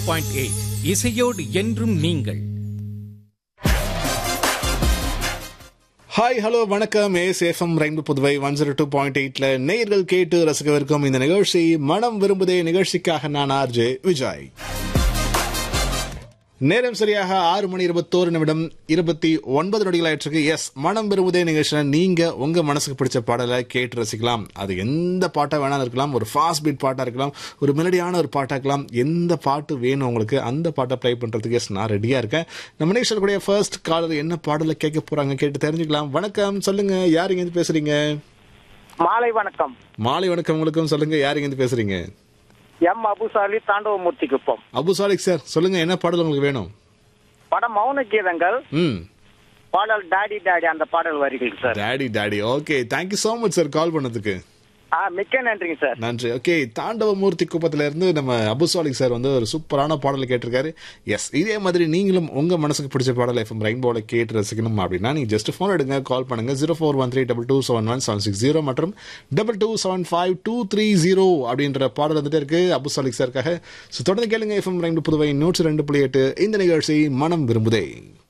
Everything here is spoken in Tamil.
102.8 இசையோடு என்றும் நீங்கள். ஹாய் ஹலோ வணக்கம். ஏஎஃப்எம் ரெயின்போ புதுவை 102.8ல நேயர்கள் கேட்டு ரசிக்கவிருக்கும் இந்த நிகழ்ச்சி மனம் விரும்புதே. நிகழ்ச்சிக்காக நான் ஆர்ஜே விஜய். நேரம் சரியாக 6 மணி 21 நிமிடம் 29 நொடிகள் ஆயிடுச்சு. எஸ், மனம் விரும்புதே நிகழ்ச்சியில நீங்க உங்க மனசுக்கு பிடிச்ச பாடலை கேட்டு ரசிக்கலாம். அது எந்த பாட்டா வேணாலும் இருக்கலாம். ஒரு ஃபாஸ்ட் பீட் பாட்டா இருக்கலாம், ஒரு மெலடியான ஒரு பாட்டா இருக்கலாம். எந்த பாட்டு வேணும் உங்களுக்கு அந்த பாட்டை ப்ளே பண்றதுக்கு எஸ் நான் ரெடியா இருக்கேன். நம்ம நிகழ்ச்சியுடைய ஃபர்ஸ்ட் காலர் என்ன பாடலை கேட்க போறாங்க கேட்டு தெரிஞ்சுக்கலாம். வணக்கம், சொல்லுங்க, யார் இங்க இருந்து பேசுறீங்க? மாலை வணக்கம். மாலை வணக்கம் உங்களுக்கும். சொல்லுங்க, யார் இங்க இருந்து பேசுறீங்க? எம் அபுசாலி, தாண்டவமூர்த்தி குப்பம். அபுசாலிக் சார், சொல்லுங்க, என்ன பாடல் உங்களுக்கு வேணும்? படம் மௌன கீதங்கள், பாடல் டாடி டாடி, அந்த பாடல் வரிகள் sir. Daddy daddy. Okay, thank you so much sir call பண்ணதுக்கு. மிக்க நன்றிங்க சார். நன்றி. ஓகே, தாண்டவமூர்த்தி குப்பத்துல இருந்து நம்ம அபுசாலிக் சார் வந்து ஒரு சூப்பரான பாடலை கேட்டிருக்காரு. எஸ், இதே மாதிரி நீங்களும் உங்க மனசுக்கு பிடிச்ச பாடல் எஃப்எம் ரெயின்போல கேட்டு ரசிக்கணும் அப்படின்னா நீங்க ஜஸ்ட் போன் எடுங்க, கால் பண்ணுங்க 041322711760 மற்றும் 22752330 அப்படின்ற பாடல் வந்துட்டே இருக்கு அபுசாலிக் சாருக்காக. தொடர்ந்து கேளுங்க எஃப்எம் ரெயின்போ புதுவை 102.8. இந்த நிகழ்ச்சி மனம் விரும்புதே.